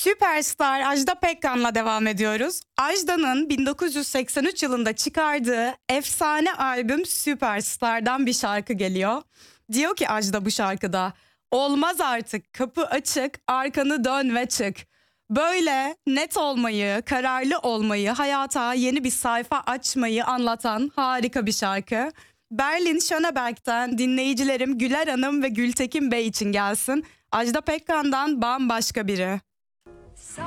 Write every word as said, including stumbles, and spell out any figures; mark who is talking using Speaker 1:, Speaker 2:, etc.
Speaker 1: Süperstar Ajda Pekkan'la devam ediyoruz. Ajda'nın bin dokuz yüz seksen üç yılında çıkardığı efsane albüm Süperstar'dan bir şarkı geliyor. Diyor ki Ajda bu şarkıda, olmaz artık, kapı açık, arkanı dön ve çık. Böyle net olmayı, kararlı olmayı, hayata yeni bir sayfa açmayı anlatan harika bir şarkı. Berlin Schöneberg'ten dinleyicilerim Güler Hanım ve Gültekin Bey için gelsin. Ajda Pekkan'dan Bambaşka Biri.